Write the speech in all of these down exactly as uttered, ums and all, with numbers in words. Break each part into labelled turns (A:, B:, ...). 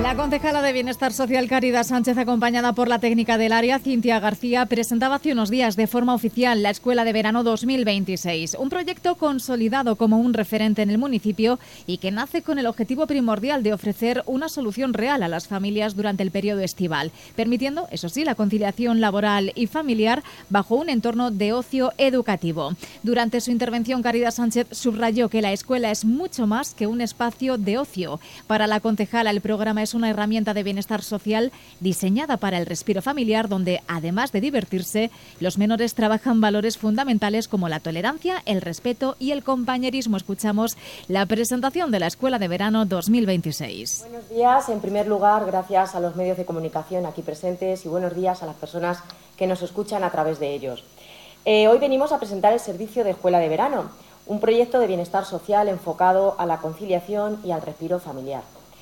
A: La concejala de Bienestar Social Caridad Sánchez, acompañada por la técnica del área Cintia García, presentaba hace unos días de forma oficial la Escuela de Verano dos mil veintiséis, un proyecto consolidado como un referente en el municipio y que nace con el objetivo primordial de ofrecer una solución real a las familias durante el periodo estival, permitiendo, eso sí, la conciliación laboral y familiar bajo un entorno de ocio educativo. Durante su intervención, Caridad Sánchez subrayó que la escuela es mucho más que un espacio de ocio. Para la concejala, el programa es una herramienta de bienestar social diseñada para el respiro familiar, donde, además de divertirse, los menores trabajan valores fundamentales como la tolerancia, el respeto y el compañerismo. Escuchamos la presentación de la Escuela de Verano dos mil veintiséis.
B: Buenos días. En primer lugar, gracias a los medios de comunicación aquí presentes y buenos días a las personas que nos escuchan a través de ellos. Eh, hoy venimos a presentar el servicio de Escuela de Verano, un proyecto de bienestar social enfocado a la conciliación y al respiro familiar.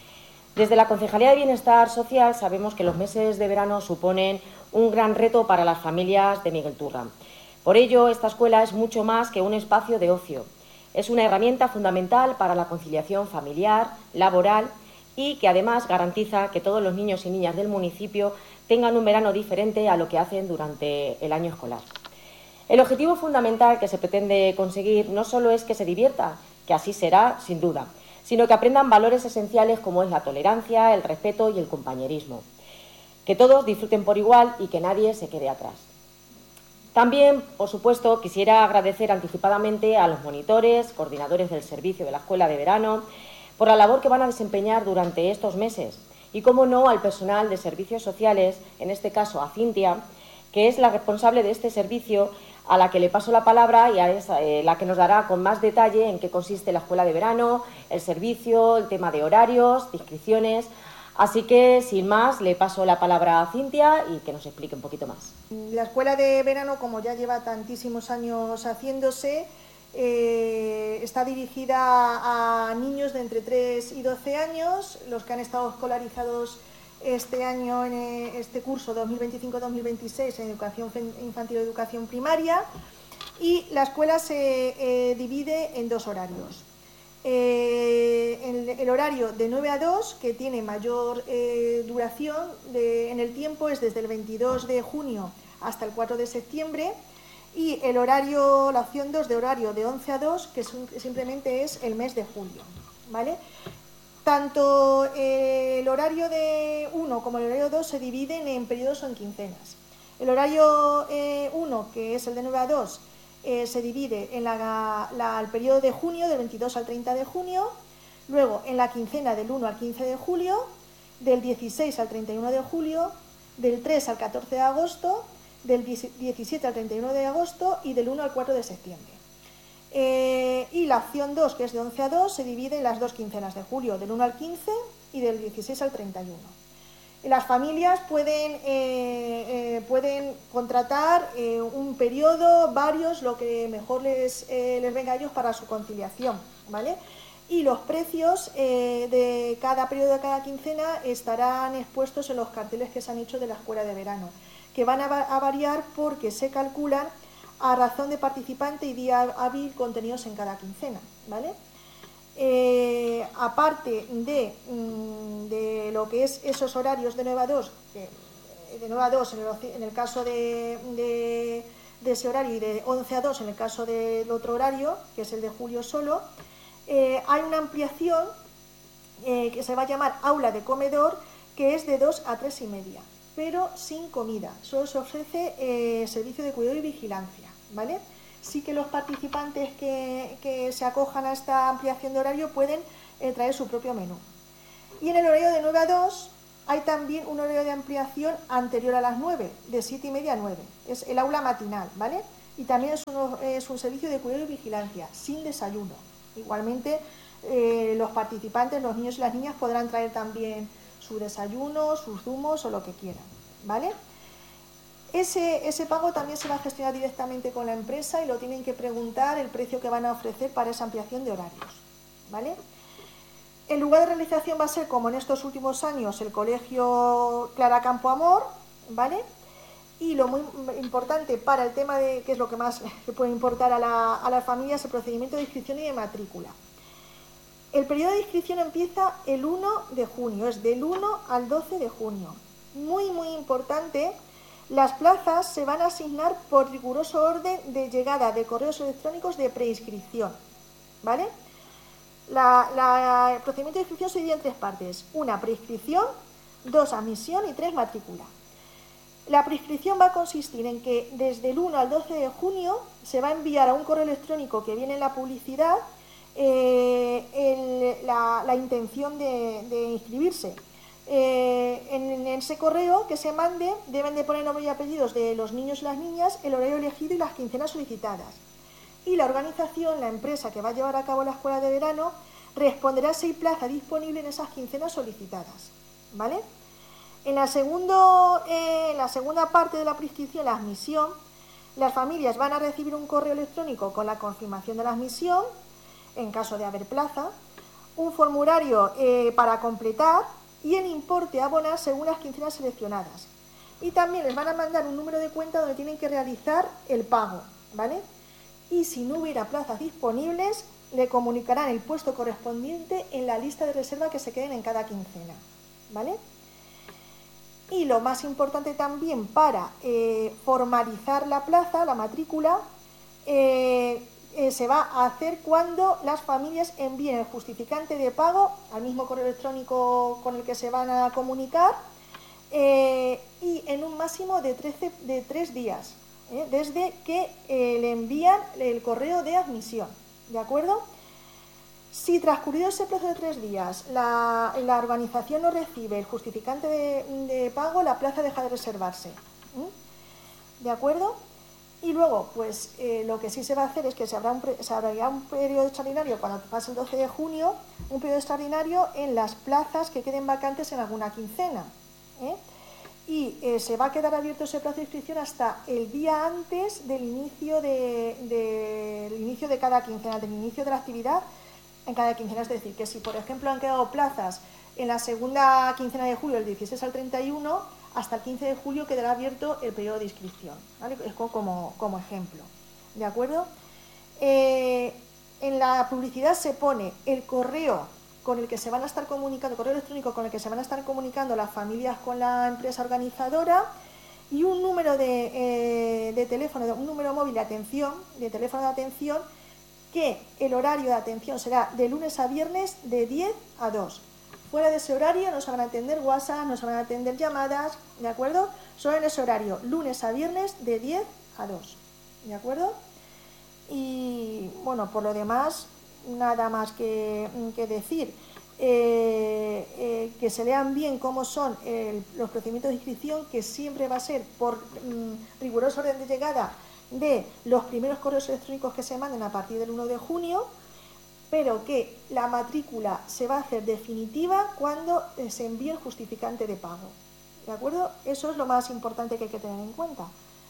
B: Desde la Concejalía de Bienestar Social sabemos que los meses de verano suponen un gran reto para las familias de Miguel Turra. Por ello, esta escuela es mucho más que un espacio de ocio. Es una herramienta fundamental para la conciliación familiar, laboral y que además garantiza que todos los niños y niñas del municipio tengan un verano diferente a lo que hacen durante el año escolar. El objetivo fundamental que se pretende conseguir no solo es que se divierta, que así será sin duda, sino que aprendan valores esenciales como es la tolerancia, el respeto y el compañerismo. Que todos disfruten por igual y que nadie se quede atrás. También, por supuesto, quisiera agradecer anticipadamente a los monitores, coordinadores del servicio de la Escuela de Verano, por la labor que van a desempeñar durante estos meses. Y, cómo no, al personal de servicios sociales, en este caso a Cintia, que es la responsable de este servicio, a la que le paso la palabra y a esa, eh, la que nos dará con más detalle en qué consiste la Escuela de Verano, el servicio, el tema de horarios, de inscripciones. Así que, sin más, le paso la palabra a Cintia y que nos explique un poquito más.
C: La Escuela de Verano, como ya lleva tantísimos años haciéndose, eh, está dirigida a niños de entre tres y doce años, los que han estado escolarizados este año, en este curso dos mil veinticinco dos mil veintiséis, en educación infantil y educación primaria, y la escuela se eh, divide en dos horarios. Eh, el, el horario de nueve a dos, que tiene mayor eh, duración de, en el tiempo, es desde el veintidós de junio hasta el cuatro de septiembre, y el horario, la opción dos de horario de once a dos, que son, simplemente es el mes de julio, ¿vale? Tanto eh, el horario de uno como el horario dos se dividen en periodos o en quincenas. El horario eh, uno, que es el de nueve a dos, eh, se divide en la, la, el periodo de junio, del veintidós al treinta de junio, luego en la quincena del uno al quince de julio, del dieciséis al treinta y uno de julio, del tres al catorce de agosto, del diecisiete al treinta y uno de agosto y del uno al cuatro de septiembre. Eh, y la opción dos, que es de once a dos, se divide en las dos quincenas de julio, del uno al quince y del dieciséis al treinta y uno. Las familias pueden, eh, eh, pueden contratar eh, un periodo, varios, lo que mejor les, eh, les venga a ellos para su conciliación, ¿vale? Y los precios eh, de cada periodo, de cada quincena, estarán expuestos en los carteles que se han hecho de la Escuela de Verano, que van a, a variar porque se calculan a razón de participante y día hábil contenidos en cada quincena, ¿vale? Eh, aparte de, de lo que es esos horarios de nueve a dos, de nueve a dos en el, en el caso de, de, de ese horario y de once a dos en el caso del otro horario, que es el de julio solo, eh, hay una ampliación eh, que se va a llamar aula de comedor, que es de dos a tres y media, pero sin comida. Solo se ofrece eh, servicio de cuidado y vigilancia, ¿vale? Sí que los participantes que, que se acojan a esta ampliación de horario pueden eh, traer su propio menú. Y en el horario de nueve a dos hay también un horario de ampliación anterior a las nueve, de siete y media a nueve. Es el aula matinal, ¿vale? Y también es un, es un servicio de cuidado y vigilancia, sin desayuno. Igualmente, eh, los participantes, los niños y las niñas, podrán traer también su desayuno, sus zumos o lo que quieran, ¿vale? Ese, ese pago también se va a gestionar directamente con la empresa y lo tienen que preguntar el precio que van a ofrecer para esa ampliación de horarios, ¿vale? El lugar de realización va a ser, como en estos últimos años, el Colegio Clara Campo Amor, ¿vale? Y lo muy importante para el tema de, que es lo que más le puede importar a la, a las familias, el procedimiento de inscripción y de matrícula. El periodo de inscripción empieza el uno de junio, es del uno al doce de junio. Muy, muy importante, las plazas se van a asignar por riguroso orden de llegada de correos electrónicos de preinscripción, ¿vale? La, la, el procedimiento de inscripción se divide en tres partes: una, preinscripción; dos, admisión; y tres, matrícula. La preinscripción va a consistir en que desde el uno al doce de junio se va a enviar a un correo electrónico que viene en la publicidad eh, el, la, la intención de, de inscribirse. Eh, en, en ese correo que se mande deben de poner nombre y apellidos de los niños y las niñas, el horario elegido y las quincenas solicitadas. Y la organización, la empresa que va a llevar a cabo la escuela de verano, responderá si hay plaza disponible en esas quincenas solicitadas, ¿vale? En la, segundo, eh, en la segunda parte de la prescripción, la admisión, las familias van a recibir un correo electrónico con la confirmación de la admisión, en caso de haber plaza, un formulario eh, para completar y el importe a abonar según las quincenas seleccionadas. Y también les van a mandar un número de cuenta donde tienen que realizar el pago, ¿vale? Y si no hubiera plazas disponibles, le comunicarán el puesto correspondiente en la lista de reserva que se queden en cada quincena, ¿vale? Y lo más importante también para eh, formalizar la plaza, la matrícula, eh, eh, se va a hacer cuando las familias envíen el justificante de pago al mismo correo electrónico con el que se van a comunicar eh, y en un máximo de, trece, de tres días, ¿eh? desde que eh, le envían el correo de admisión, ¿de acuerdo? Si transcurrido ese plazo de tres días la, la organización no recibe el justificante de, de pago, la plaza deja de reservarse, ¿de acuerdo? Y luego, pues eh, lo que sí se va a hacer es que se habrá un, se habrá un periodo extraordinario cuando pase el doce de junio, un periodo extraordinario en las plazas que queden vacantes en alguna quincena, ¿eh? Y eh, se va a quedar abierto ese plazo de inscripción hasta el día antes del inicio de, de, del inicio de cada quincena, del inicio de la actividad en cada quincena. Es decir, que si por ejemplo han quedado plazas en la segunda quincena de julio, del dieciséis al treinta y uno, hasta el quince de julio quedará abierto el periodo de inscripción, ¿vale? Es como, como ejemplo, ¿de acuerdo? Eh, en la publicidad se pone el correo con el que se van a estar comunicando, el correo electrónico con el que se van a estar comunicando las familias con la empresa organizadora y un número de, eh, de teléfono, un número móvil de atención, de teléfono de atención, que el horario de atención será de lunes a viernes de diez a dos. Fuera de ese horario no se van a atender WhatsApp, no se van a atender llamadas, ¿de acuerdo? Solo en ese horario, lunes a viernes de diez a dos, ¿de acuerdo? Y bueno, por lo demás, nada más que, que decir. Eh, eh, que se lean bien cómo son el, los procedimientos de inscripción, que siempre va a ser por mm, riguroso orden de llegada de los primeros correos electrónicos que se manden a partir del uno de junio, pero que la matrícula se va a hacer definitiva cuando se envíe el justificante de pago, ¿de acuerdo? Eso es lo más importante que hay que tener en cuenta.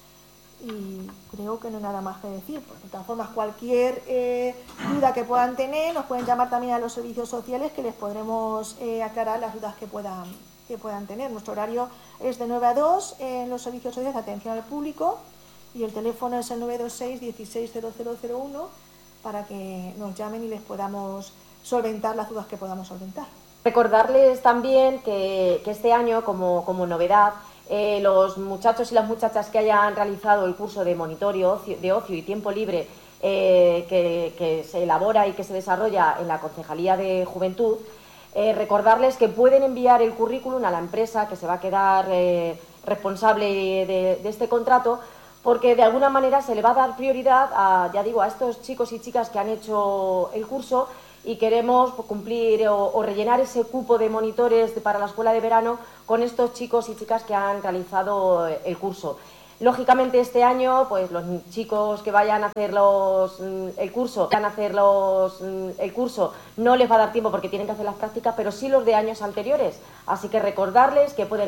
C: Y creo que no hay nada más que decir. Pues, de todas formas, cualquier eh, duda que puedan tener, nos pueden llamar también a los servicios sociales, que les podremos eh, aclarar las dudas que puedan, que puedan tener. Nuestro horario es de nueve a dos en los servicios sociales de atención al público y el teléfono es el nueve dos seis, dieciséis, cero cero cero uno para que nos llamen y les podamos solventar las dudas que podamos solventar.
B: Recordarles también que, que este año, como, como novedad, eh, los muchachos y las muchachas que hayan realizado el curso de monitoreo de ocio y tiempo libre eh, que, que se elabora y que se desarrolla en la Concejalía de Juventud, eh, recordarles que pueden enviar el currículum a la empresa que se va a quedar eh, responsable de, de este contrato, porque de alguna manera se le va a dar prioridad a, ya digo, a estos chicos y chicas que han hecho el curso y queremos cumplir o, o rellenar ese cupo de monitores de, para la escuela de verano con estos chicos y chicas que han realizado el curso. Lógicamente este año, pues los chicos que vayan a hacer los, el curso, van a hacer los, el curso, no les va a dar tiempo porque tienen que hacer las prácticas, pero sí los de años anteriores. Así que recordarles que pueden